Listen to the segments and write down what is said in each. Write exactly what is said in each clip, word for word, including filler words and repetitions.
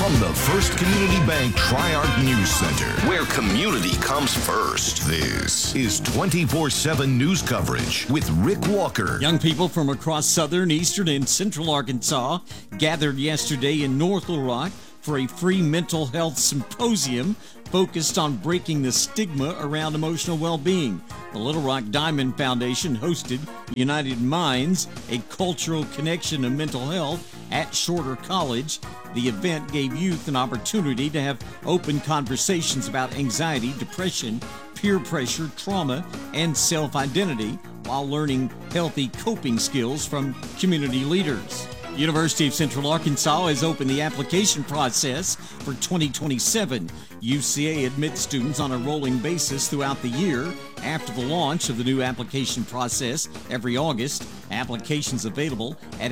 From the First Community Bank Tri-Arc News Center, where community comes first, this is twenty-four seven news coverage with Rick Walker. Young people from across southern, eastern, and central Arkansas gathered yesterday in North Little Rock for a free mental health symposium focused on breaking the stigma around emotional well-being. The Little Rock Diamond Foundation hosted United Minds, a cultural connection of mental health at Shorter College. The event gave youth an opportunity to have open conversations about anxiety, depression, peer pressure, trauma, and self-identity while learning healthy coping skills from community leaders. University of Central Arkansas has opened the application process for twenty twenty-seven. U C A admits students on a rolling basis throughout the year. After the launch of the new application process every August, applications available at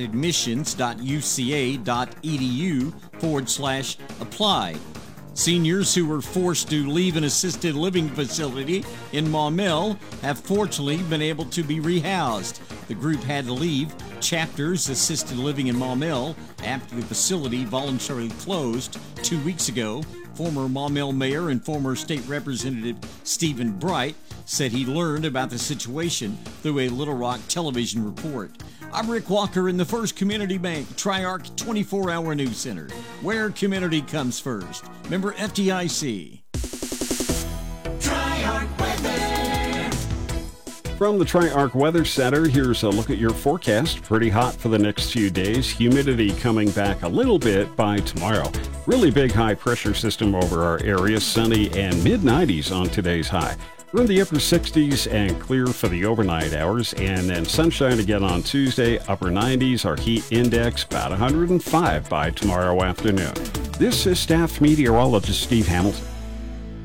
admissions.uca.edu forward slash apply. Seniors who were forced to leave an assisted living facility in Maumelle have fortunately been able to be rehoused. The group had to leave Chapters Assisted Living in Maumelle after the facility voluntarily closed two weeks ago. Former Maumelle Mayor and former State Representative Stephen Bright said he learned about the situation through a Little Rock television report. I'm Rick Walker in the First Community Bank Tri-Arc twenty-four hour News Center, where community comes first. Member F D I C. Tri-Arc Weather. From the Tri-Arc Weather Center, here's a look at your forecast. Pretty hot for the next few days. Humidity coming back a little bit by tomorrow. Really big high pressure system over our area. Sunny and mid nineties on today's high. We're in the upper sixties and clear for the overnight hours, and then sunshine again on Tuesday, upper nineties. Our heat index about one hundred five by tomorrow afternoon. This is staff meteorologist Steve Hamilton.